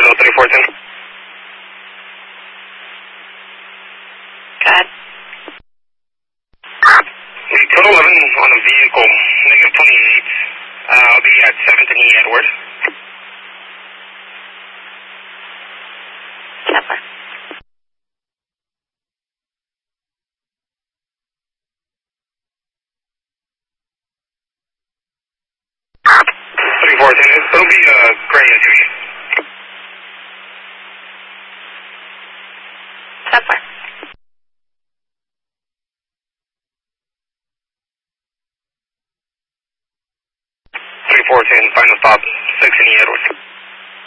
Hello, 3410. Got Total 11 on a vehicle, negative 28. I'll be at 7th and E, Edward. Kepler. 3410, it'll be a gray SUV. Kepler. 3410, final stop.